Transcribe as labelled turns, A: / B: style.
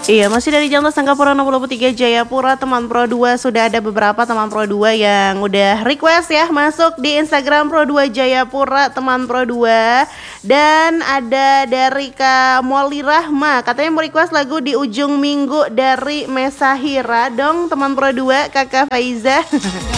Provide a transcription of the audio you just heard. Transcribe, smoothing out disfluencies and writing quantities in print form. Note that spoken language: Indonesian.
A: Iya, masih dari Jantos Sangkapura 63 Jayapura, teman Pro 2. Sudah ada beberapa teman Pro 2 yang udah request ya masuk di Instagram Pro 2 Jayapura, teman Pro 2. Dan ada dari Kak Molly Rahma, katanya mau request lagu Di Ujung Minggu dari Mesahira dong, teman Pro 2, Kakak Faiza.